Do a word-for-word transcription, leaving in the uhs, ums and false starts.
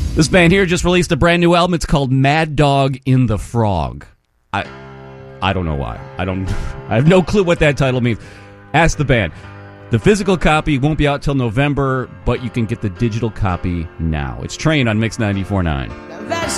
This band here just released a brand new album. It's called Mad Dog in the Frog. I I don't know why. I don't I have no clue what that title means. Ask the band. The physical copy won't be out till November, but you can get the digital copy now. It's Train on Mix ninety-four point nine. That's